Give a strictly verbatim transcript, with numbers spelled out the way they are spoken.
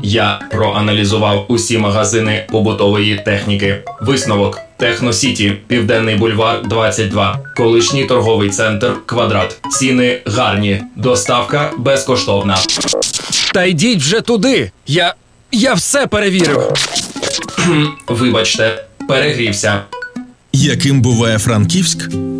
Я проаналізував усі магазини побутової техніки. Висновок: Техносіті, Південний бульвар, двадцять два. Колишній торговий центр «Квадрат». Ціни гарні. Доставка безкоштовна. Та йдіть вже туди. Я... я все перевірив. Вибачте, перегрівся. Яким буває Франківськ?